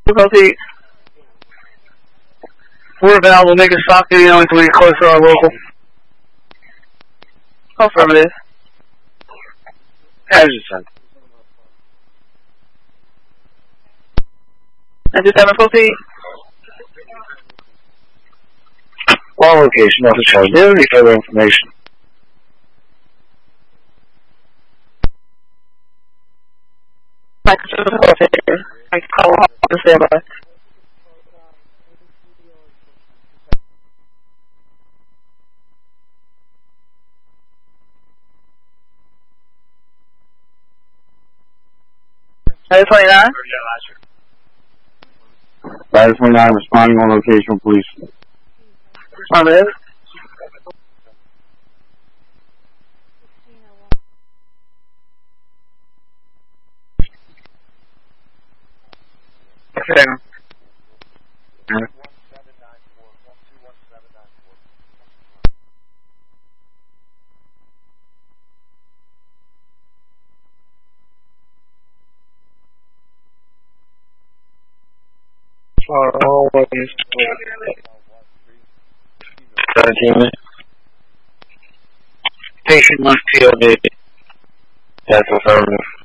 Difficulty. We're available. Make a stop until we get close to our local. Affirmative. Hesitant. And just have difficulty. All location, officer Charles. Do you have any further information? I can call the standby. Ladder 29? Ladder 29 responding on location, police. Affirmative. Okay. Always 17. Patient must POD. That's affirmative.